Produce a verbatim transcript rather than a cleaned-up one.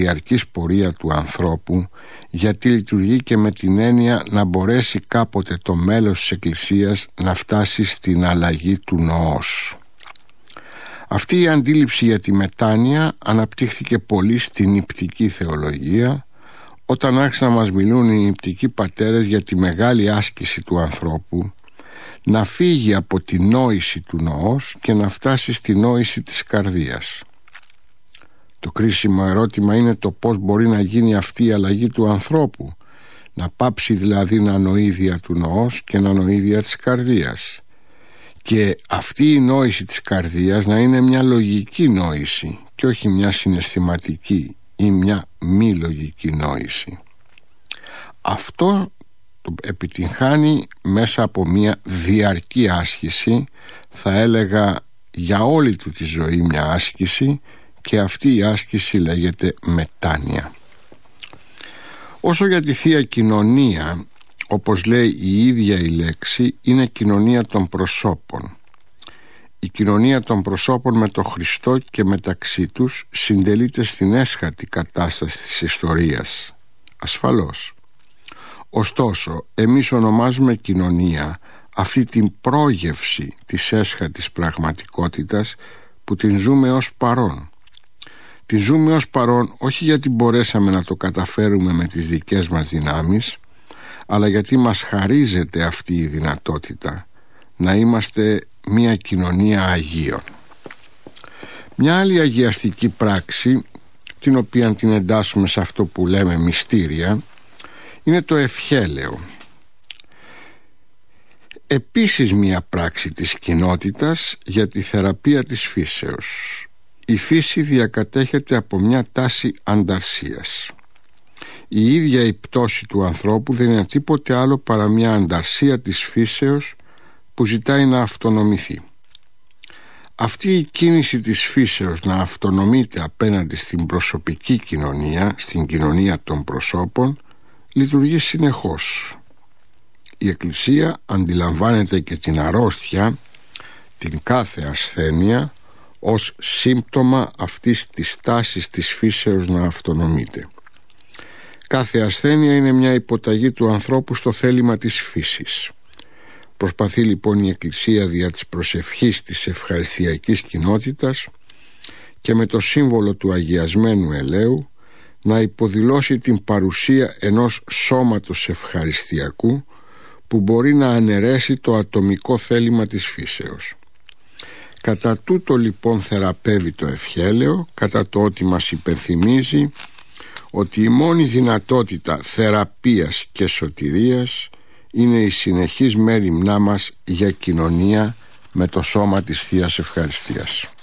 διαρκής πορεία του ανθρώπου, γιατί λειτουργεί και με την έννοια να μπορέσει κάποτε το μέλος της Εκκλησίας να φτάσει στην αλλαγή του νοός. Αυτή η αντίληψη για τη μετάνοια αναπτύχθηκε πολύ στην νηπτική θεολογία, όταν άρχισαν να μας μιλούν οι νηπτικοί πατέρες για τη μεγάλη άσκηση του ανθρώπου, να φύγει από τη νόηση του νοός και να φτάσει στη νόηση της καρδίας. Το κρίσιμο ερώτημα είναι το πώς μπορεί να γίνει αυτή η αλλαγή του ανθρώπου, να πάψει δηλαδή να νοεί δια του νοός και να νοεί δια της καρδίας, και αυτή η νόηση της καρδίας να είναι μια λογική νόηση και όχι μια συναισθηματική ή μια μη λογική νόηση. Αυτό το επιτυγχάνει μέσα από μια διαρκή άσκηση, θα έλεγα για όλη του τη ζωή μια άσκηση, και αυτή η άσκηση λέγεται μετάνοια. Όσο για τη Θεία Κοινωνία, όπως λέει η ίδια η λέξη, είναι κοινωνία των προσώπων. Η κοινωνία των προσώπων με τον Χριστό και μεταξύ τους συντελείται στην έσχατη κατάσταση της ιστορίας. Ασφαλώς. Ωστόσο, εμείς ονομάζουμε κοινωνία αυτή την πρόγευση της έσχατης πραγματικότητας που την ζούμε ως παρόν. Την ζούμε ως παρόν όχι γιατί μπορέσαμε να το καταφέρουμε με τις δικές μας δυνάμεις, αλλά γιατί μας χαρίζεται αυτή η δυνατότητα να είμαστε μια κοινωνία Αγίων. Μια άλλη αγιαστική πράξη, την οποία την εντάσσουμε σε αυτό που λέμε μυστήρια, είναι το ευχέλαιο. Επίσης μια πράξη της κοινότητας για τη θεραπεία της φύσεως. Η φύση διακατέχεται από μια τάση ανταρσίας. Η ίδια η πτώση του ανθρώπου δεν είναι τίποτε άλλο παρά μια ανταρσία της φύσεως που ζητάει να αυτονομηθεί. Αυτή η κίνηση της φύσεως να αυτονομείται απέναντι στην προσωπική κοινωνία, στην κοινωνία των προσώπων, λειτουργεί συνεχώς. Η Εκκλησία αντιλαμβάνεται και την αρρώστια, την κάθε ασθένεια, ως σύμπτωμα αυτής της τάσης της φύσεως να αυτονομείται. Κάθε ασθένεια είναι μια υποταγή του ανθρώπου στο θέλημα της φύσης. Προσπαθεί λοιπόν η Εκκλησία δια της προσευχής της ευχαριστιακής κοινότητας και με το σύμβολο του αγιασμένου ελαίου να υποδηλώσει την παρουσία ενός σώματος ευχαριστιακού που μπορεί να αναιρέσει το ατομικό θέλημα της φύσεως. Κατά τούτο λοιπόν θεραπεύει το ευχέλαιο, κατά το ότι μας υπενθυμίζει ότι η μόνη δυνατότητα θεραπείας και σωτηρίας είναι η συνεχής μέριμνά μας για κοινωνία με το σώμα της Θείας Ευχαριστίας.